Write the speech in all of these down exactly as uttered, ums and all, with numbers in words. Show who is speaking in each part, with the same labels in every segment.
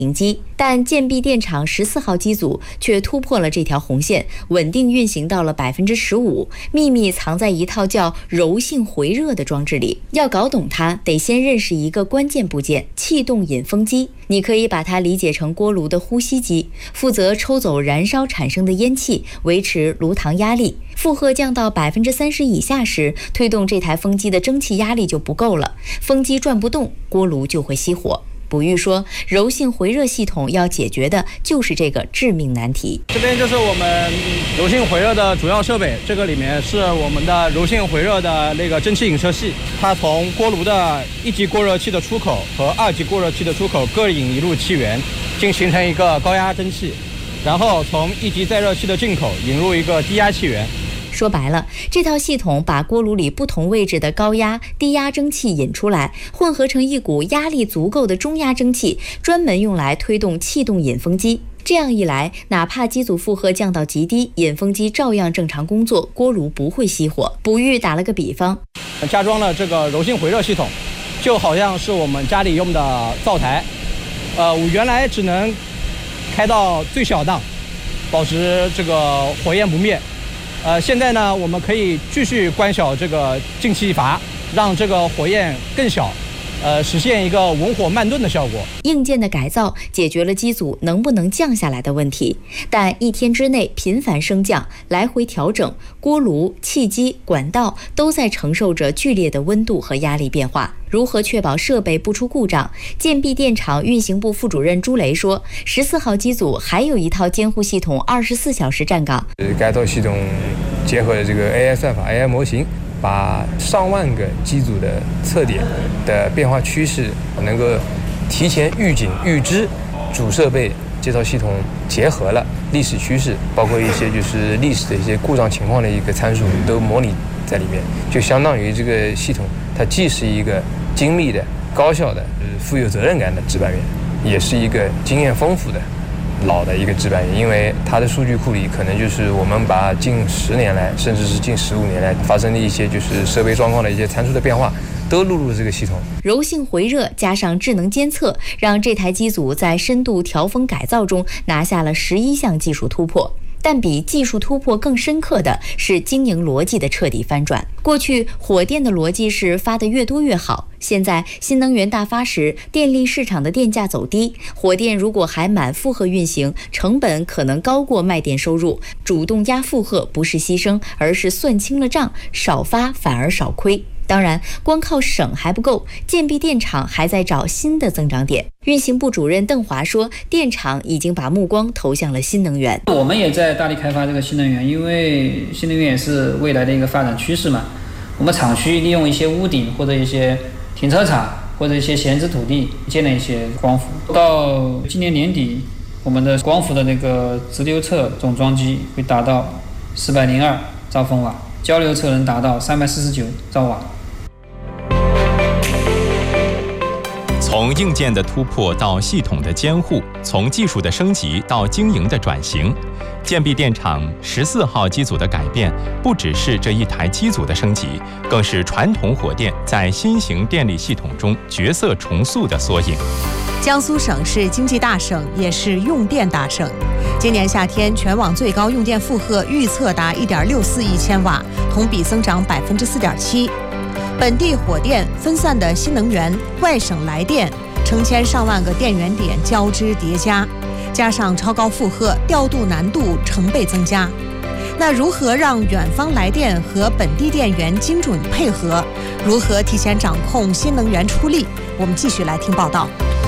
Speaker 1: 停机，但建壁电厂十四号机组却突破了这条红线，稳定运行到了百分之十五，秘密藏在一套叫柔性回热的装置里。要搞懂它，得先认识一个关键部件——气动引风机。你可以把它理解成锅炉的呼吸机，负责抽走燃烧产生的烟气，维持炉膛压力。负荷降到百分之三十以下时，推动这台风机的蒸汽压力就不够了，风机转不动，锅炉就会熄火。卜玉说，柔性回热系统要解决的就是这个致命难题。
Speaker 2: 这边就是我们柔性回热的主要设备，这个里面是我们的柔性回热的那个蒸汽引射器，它从锅炉的一级过热器的出口和二级过热器的出口各引一路气源，并形成一个高压蒸汽，然后从一级载热器的进口引入一个低压气源。
Speaker 1: 说白了，这套系统把锅炉里不同位置的高压、低压蒸汽引出来，混合成一股压力足够的中压蒸汽，专门用来推动气动引风机。这样一来，哪怕机组负荷降到极低，引风机照样正常工作，锅炉不会熄火。卜玉打了个比方，
Speaker 2: 加装了这个柔性回热系统，就好像是我们家里用的灶台，呃，我原来只能开到最小档，保持这个火焰不灭。呃，现在呢，我们可以继续关小这个进气阀，让这个火焰更小，呃，实现一个文火慢炖的效果。
Speaker 1: 硬件的改造解决了机组能不能降下来的问题，但一天之内频繁升降，来回调整，锅炉、气机、管道都在承受着剧烈的温度和压力变化。如何确保设备不出故障？建壁电厂运行部副主任朱雷说，十四号机组还有一套监护系统二十四小时站岗。
Speaker 3: 该套系统结合了这个 A I 算法、A I 模型，把上万个机组的测点的变化趋势能够提前预警预知，主设备这套系统结合了历史趋势，包括一些就是历史的一些故障情况的一个参数都模拟在里面，就相当于这个系统它既是一个精密的、高效的、富有责任感的值班员，也是一个经验丰富的老的一个值班员，因为它的数据库里可能就是我们把近十年来，甚至是近十五年来发生的一些就是设备状况的一些参数的变化，都录入了这个系统。
Speaker 1: 柔性回热加上智能监测，让这台机组在深度调风改造中拿下了十一项技术突破。但比技术突破更深刻的是经营逻辑的彻底翻转。过去火电的逻辑是发得越多越好，现在新能源大发时，电力市场的电价走低，火电如果还满负荷运行，成本可能高过卖电收入。主动压负荷不是牺牲，而是算清了账，少发反而少亏。当然，光靠省还不够，建壁电厂还在找新的增长点。运行部主任邓华说，电厂已经把目光投向了新能源。
Speaker 4: 我们也在大力开发这个新能源，因为新能源也是未来的一个发展趋势嘛。我们厂区利用一些屋顶或者一些停车场或者一些闲置土地建了一些光伏。到今年年底，我们的光伏的那个直流侧总装机会达到四百零二兆风瓦，交流侧能达到三百四十九兆瓦。
Speaker 5: 从硬件的突破到系统的监护，从技术的升级到经营的转型，建壁电厂十四号机组的改变，不只是这一台机组的升级，更是传统火电在新型电力系统中角色重塑的缩影。
Speaker 6: 江苏省是经济大省，也是用电大省。今年夏天，全网最高用电负荷预测达一点六四亿千瓦，同比增长百分之四点七。本地火电、分散的新能源、外省来电，成千上万个电源点交织叠加，加上超高负荷，调度难度成倍增加。那如何让远方来电和本地电源精准配合？如何提前掌控新能源出力？我们继续来听报道。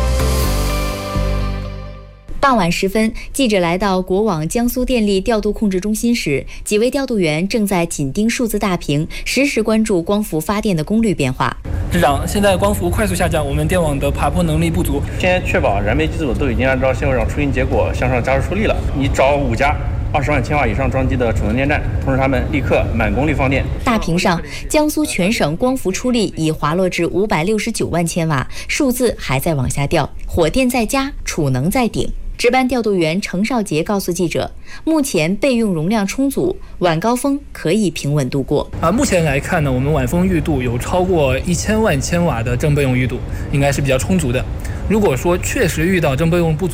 Speaker 1: 傍晚时分，记者来到国网江苏电力调度控制中心时，几位调度员正在紧盯数字大屏，实时关注光伏发电的功率变化。
Speaker 7: 市长，现在光伏快速下降，我们电网的爬坡能力不足。
Speaker 8: 先确保燃煤机组都已经按照现货上出行结果向上加速出力了。你找五家二十万千瓦以上装机的储能电站，通知他们立刻满功率放电。
Speaker 1: 大屏上，江苏全省光伏出力已滑落至五百六十九万千瓦，数字还在往下掉。火电在加，储能在顶。值班调度员程少杰告诉记者，目前备用容量充足，晚高峰可以平稳度过。
Speaker 7: 啊，目前来看呢，我们晚风裕度有超过一千万千瓦的正备用裕度，应该是比较充足的。 如果说确实遇到真备用不足